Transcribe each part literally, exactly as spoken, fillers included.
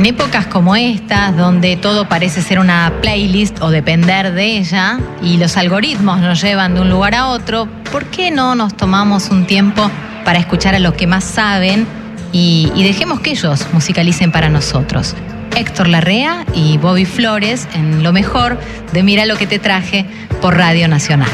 En épocas como estas, donde todo parece ser una playlist o depender de ella, y los algoritmos nos llevan de un lugar a otro, ¿por qué no nos tomamos un tiempo para escuchar a los que más saben y, y dejemos que ellos musicalicen para nosotros? Héctor Larrea y Bobby Flores en lo mejor de Mira lo que te traje por Radio Nacional.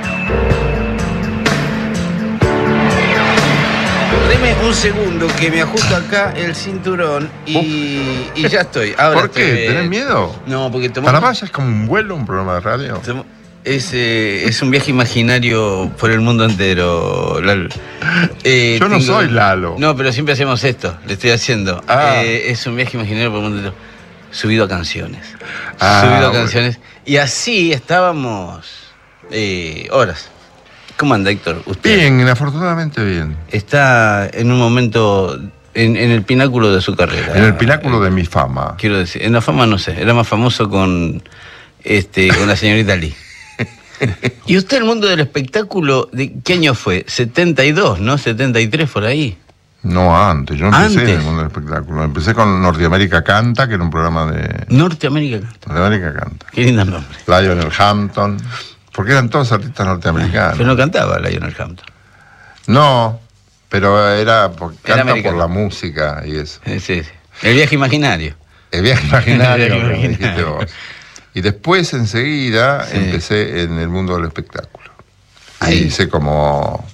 Deme un segundo que me ajusto acá el cinturón y, y ya estoy. Ahora ¿Por qué? estoy, ¿Tenés miedo? No, porque tomamos... Panamá ya es como un vuelo, un programa de radio. Es, eh, es un viaje imaginario por el mundo entero, Lalo. Eh, Yo no tengo... soy Lalo. No, pero siempre hacemos esto, le estoy haciendo. Ah. Eh, es un viaje imaginario por el mundo entero. Subido a canciones. Ah, Subido a bueno. canciones. Y así estábamos eh, horas. ¿Cómo anda, Héctor? ¿Usted? Bien, afortunadamente bien. Está en un momento, en, en el pináculo de su carrera. En el pináculo de mi fama. Quiero decir, en la fama no sé, era más famoso con, este, con la señorita Lee. ¿Y usted el mundo del espectáculo, de qué año fue? setenta y dos, ¿no? setenta y tres por ahí. No, antes. Yo empecé ¿Antes? en el mundo del espectáculo. Empecé con Norteamérica Canta, que era un programa de... Norteamérica. Norteamérica Canta. Qué lindo nombre. Lionel Hampton. Porque eran todos artistas norteamericanos. Pero no cantaba Lionel Hampton. No, pero era por, Era canta americano. por la música y eso. Sí, sí. El viaje imaginario. El viaje imaginario, El viaje como imaginario. dijiste vos. Y después, enseguida, Sí. empecé en el mundo del espectáculo. Ahí. Y hice como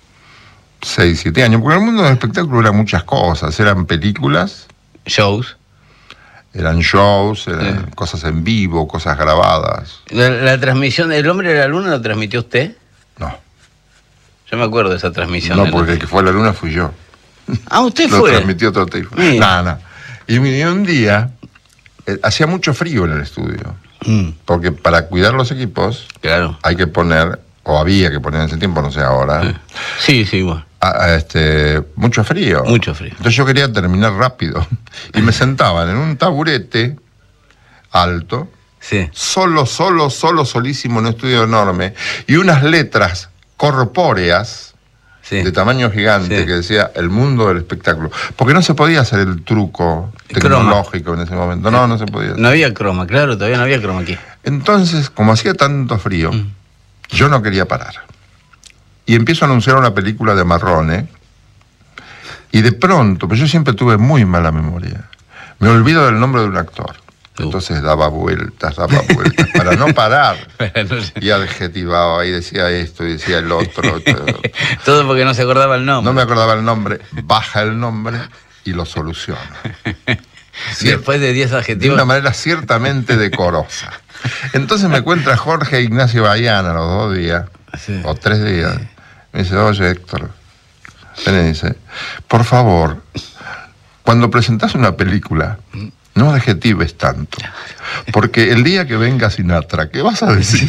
seis, siete años. Porque en el mundo del espectáculo eran muchas cosas. Eran películas, Shows. eran shows, eran Sí. cosas en vivo, cosas grabadas. La, la transmisión, ¿El hombre de la luna lo transmitió usted? No, Yo me acuerdo de esa transmisión. no, de la- porque el que fue a la luna fui yo. Ah, usted Lo fue. transmitió otro tipo. Mira. Nada, nada. Y mire, un día, eh, hacía mucho frío en el estudio. Mm, Porque para cuidar los equipos claro. hay que poner, o había que poner en ese tiempo, no sé ahora, Sí, sí, bueno. a- a este, mucho frío. Mucho frío. Entonces yo quería terminar rápido. Y me sentaban en un taburete alto, Sí. solo, solo, solo, solísimo, en un estudio enorme, y unas letras corpóreas Sí. de tamaño gigante Sí. que decía el mundo del espectáculo. Porque no se podía hacer el truco El tecnológico en ese momento. No, no se podía. No había croma, claro, todavía no había croma aquí. Entonces, como hacía tanto frío, Mm. yo no quería parar. Y empiezo a anunciar una película de Marrone, y de pronto, pues yo siempre tuve muy mala memoria, me olvido del nombre de un actor. Uh. Entonces daba vueltas, daba vueltas, para no parar. No sé. Y adjetivaba, y decía esto, y decía el otro. todo. Todo porque no se acordaba el nombre. No me acordaba el nombre, baja el nombre y lo soluciona. Después de diez De adjetivos. una manera ciertamente decorosa. Entonces me encuentra Jorge Ignacio Bayán a los dos días, Sí. o tres días. Me dice, oye, Héctor, ven y dice, por favor, cuando presentás una película, no adjetives tanto. Porque el día que venga Sinatra, ¿qué vas a decir?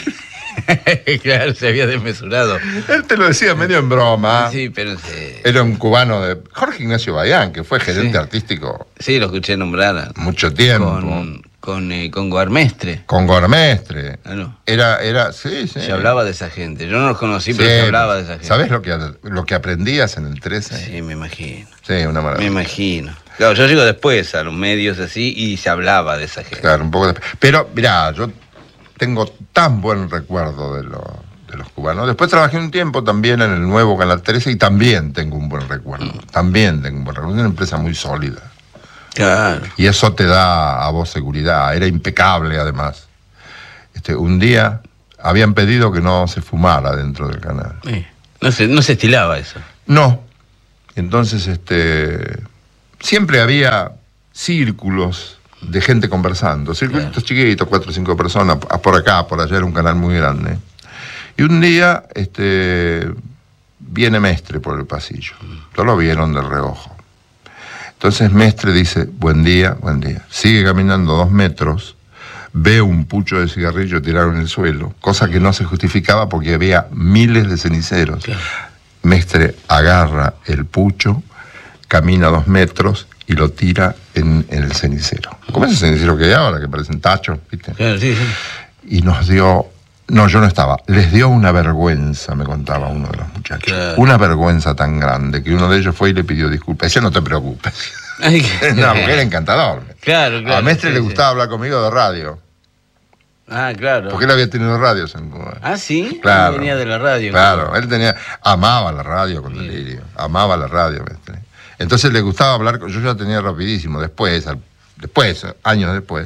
Claro, se había desmesurado. Él te lo decía medio en broma. Sí, pero se... Era un cubano de Jorge Ignacio Bayán, que fue gerente Sí. artístico Sí, lo escuché nombrar. mucho tiempo. Con, con, eh, con Guarmestre. Con Gormestre. Ah, no. Era, era, sí, sí. Se hablaba de esa gente. Yo no los conocí, pero Sí, se hablaba de esa gente. ¿Sabés lo que, lo que aprendías en el trece? Sí, me imagino. Sí, una Me maravilla. imagino. Claro, yo llego después a los medios así y se hablaba de esa gente. Claro, un poco después. Pero, mirá, yo tengo tan buen recuerdo de, lo- de los cubanos. Después trabajé un tiempo también en el nuevo Canal trece y también tengo un buen recuerdo. Mm. También tengo un buen recuerdo. Es una empresa muy sólida. Claro. Y eso te da a vos seguridad. Era impecable, además. Este, un día habían pedido que no se fumara dentro del canal. Sí. No se, no se estilaba eso. No. Entonces, este, siempre había círculos de gente conversando, circulitos Claro. chiquitos, cuatro o cinco personas, por acá, por allá, era un canal muy grande. Y un día, este, viene Mestre por el pasillo. Todos lo vieron de reojo. Entonces Mestre dice, buen día, buen día. Sigue caminando dos metros, ve un pucho de cigarrillo tirado en el suelo, cosa que no se justificaba porque había miles de ceniceros. Claro. Mestre agarra el pucho, camina dos metros y lo tira en, en el cenicero. Como ese cenicero que hay ahora, que parecen tachos, ¿viste? Claro, sí, sí. Y nos dio... No, yo no estaba. Les dio una vergüenza, me contaba uno de los muchachos. Claro. Una vergüenza tan grande que uno de ellos fue y le pidió disculpas. Ese no te preocupes. Ay, qué- No, porque era encantador. Claro, claro. A Mestre sí, le sí. gustaba hablar conmigo de radio. Ah, claro. Porque él había tenido radios en Cuba. Ah, sí. Claro. Él venía de la radio. Claro, él tenía, amaba la radio con Bien. Delirio, amaba la radio, Mestre. Entonces le gustaba hablar, con- yo ya tenía rapidísimo, después, al- después, años después,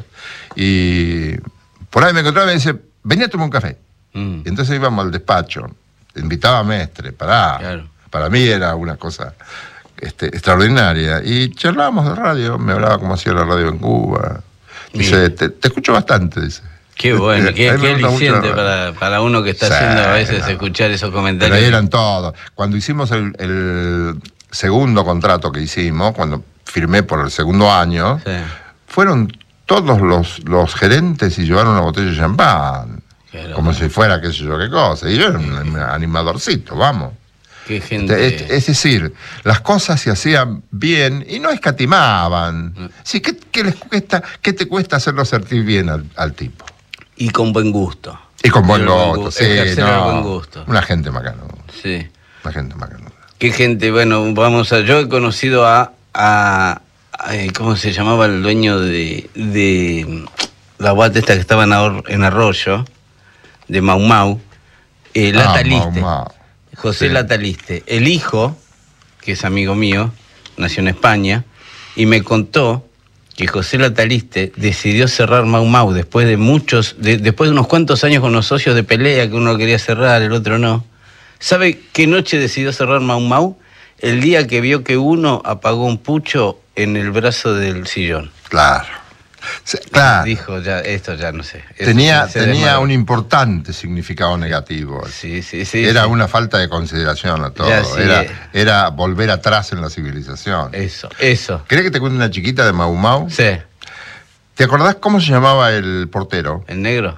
y por ahí me encontraba y me dice, vení a tomar un café. Mm, Y entonces íbamos al despacho, invitaba a Mestre, pará, Claro. para mí era una cosa este, extraordinaria, y charlábamos de radio, me hablaba cómo hacía la radio en Cuba, dice, Bien. te, te escucho bastante, dice. Qué bueno, A qué, mí me qué gusta mucho aliciente la radio. para, para uno que está Sí, haciendo a veces no. escuchar esos Pero comentarios. ahí eran todos. Cuando hicimos el, el segundo contrato que hicimos, cuando firmé por el segundo año, Sí, fueron todos los, los gerentes y llevaron una botella de champán, claro. como si fuera qué sé yo qué cosa. Y yo era un animadorcito, vamos. Qué gente. Es, es decir, las cosas se hacían bien y no escatimaban. Sí, ¿qué, qué les cuesta, qué te cuesta hacerlo sentir bien al, al tipo? Y con buen gusto. Y con buen Pero buen gusto, gu- sí, ejercer el no, buen gusto. una gente macanuda, Sí. una gente macanuda. Qué gente, bueno, vamos a. Yo he conocido a. a, a- eh, ¿Cómo se llamaba el dueño de. de la guata esta que estaba en, Ahor- en Arroyo? De Mau Mau. Eh, Ah, Lataliste. Mau Mau. José Sí. Lataliste. El hijo, que es amigo mío, nació en España, y me contó que José Lataliste decidió cerrar Mau Mau después de muchos, de- después de unos cuantos años con los socios de pelea, que uno quería cerrar, el otro no. ¿Sabe qué noche decidió cerrar Mau Mau? El día que vio que uno apagó un pucho en el brazo del sillón. Claro. Sí, claro. Dijo, ya, esto ya no sé. Eso Tenía, se tenía desmadró. un importante significado negativo. Sí, sí, sí. Era sí. una falta de consideración a todo. Ya, sí, era, eh. era volver atrás en la civilización. Eso, eso. ¿Querés que te cuente una chiquita de Mau Mau? Sí, ¿Te acordás cómo se llamaba el portero? el negro.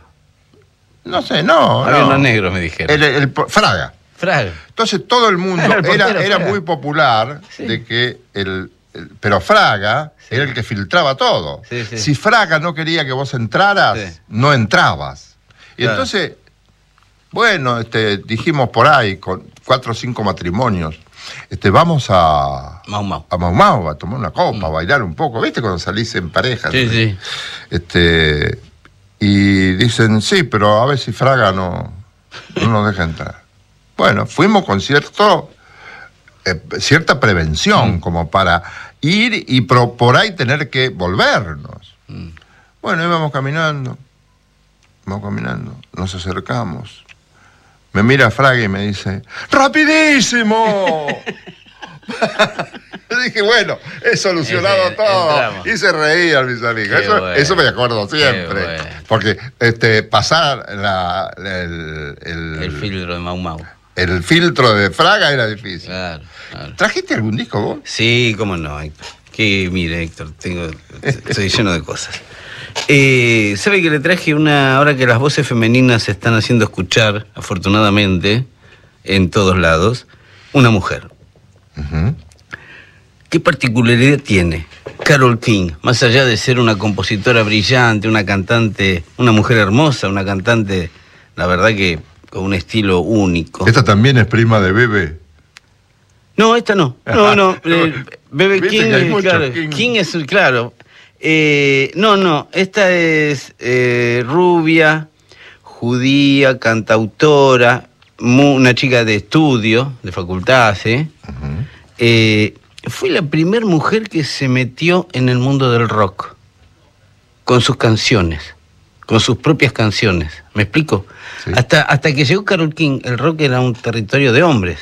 No sé, no. Había no. unos negros, me dijeron. El, el po- Fraga. Fraga. Entonces todo el mundo Era el era, portero, era Fraga. muy popular Sí. de que el, el- pero Fraga Sí. era el que filtraba todo. Sí, sí. Si Fraga no quería que vos entraras, Sí. no entrabas. Y Claro. entonces, bueno, este, dijimos por ahí, con cuatro o cinco matrimonios, este, vamos a, Mau Mau. a Mau Mau, a tomar una copa, a bailar un poco. ¿Viste cuando salís en pareja? Mm. Sí, sí. Este, y dicen, sí, pero a ver si Fraga no, no nos deja entrar. Bueno, fuimos con cierto, eh, cierta prevención, Mm. como para ir y pro- por ahí tener que volvernos. Mm. Bueno, íbamos caminando, vamos caminando, nos acercamos. Me mira Fraga y me dice, ¡rapidísimo! Le dije, bueno, he solucionado Ese- todo. entramos. Y se reía mis amigos. Qué Eso, bueno, eso me acuerdo siempre. bueno. Porque este, pasar la- la- el, el- El filtro de Mau Mau. el filtro de Fraga era difícil. Claro, claro. ¿Trajiste algún disco vos? Sí, cómo no, Héctor. Que mire, Héctor, tengo, estoy lleno de cosas. Eh, ¿Sabe que le traje una, ahora que las voces femeninas se están haciendo escuchar, afortunadamente, en todos lados, una mujer? Ujú. ¿Qué particularidad tiene Carole King? Más allá de ser una compositora brillante, una cantante, una mujer hermosa, una cantante, la verdad que con un estilo único. Esta también es prima de Bebe. No, esta no. No, no. eh, Bebe Viste King, que hay eh, muchos claro, King. King es, claro. Eh, no, no. Esta es eh, rubia, judía, cantautora, mu- una chica de estudio, de facultad, ¿sí? Ujú. Eh, fue la primera mujer que se metió en el mundo del rock, con sus canciones, con sus propias canciones. ¿Me explico? Sí. Hasta, hasta que llegó Carole King, el rock era un territorio de hombres.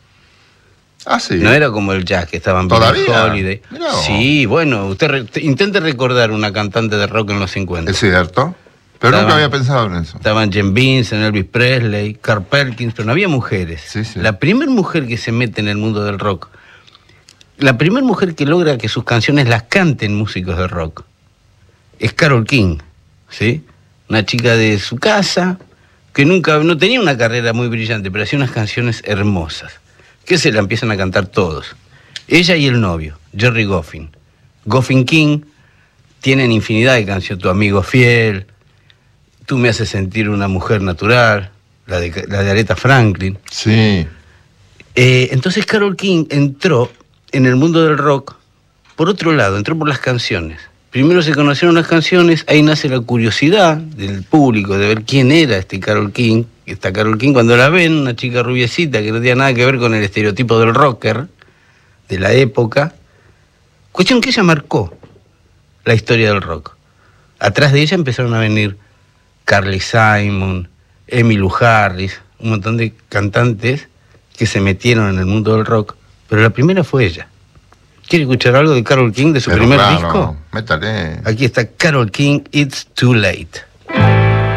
Ah, sí. No era como el jazz, que estaban Billie ¿Todavía? Holiday. Mirá vos. Sí, bueno, usted re- te- intente recordar una cantante de rock en los cincuenta. Es cierto. Pero Estaban- nunca había pensado en eso. Estaban Jen Vincent, Elvis Presley, Carl Perkins, pero no había mujeres. Sí, sí. La primera mujer que se mete en el mundo del rock, la primera mujer que logra que sus canciones las canten músicos de rock, es Carole King, ¿sí? Una chica de su casa, que nunca, no tenía una carrera muy brillante, pero hacía unas canciones hermosas, que se la empiezan a cantar todos. Ella y el novio, Jerry Goffin. Goffin King tienen infinidad de canciones, Tu amigo fiel, Tú me haces sentir una mujer natural, la de, la de Aretha Franklin. Sí. Eh, entonces Carole King entró en el mundo del rock por otro lado, entró por las canciones. primero se conocieron las canciones, ahí nace la curiosidad del público de ver quién era este Carole King. Esta Carole King, cuando la ven, una chica rubiecita que no tenía nada que ver con el estereotipo del rocker de la época, cuestión que ella marcó la historia del rock. Atrás de ella empezaron a venir Carly Simon, Emmylou Harris, un montón de cantantes que se metieron en el mundo del rock, pero la primera fue ella. ¿Quiere escuchar algo de Carole King, de su Pero primer claro, disco? Métale. Aquí está Carole King, It's Too Late.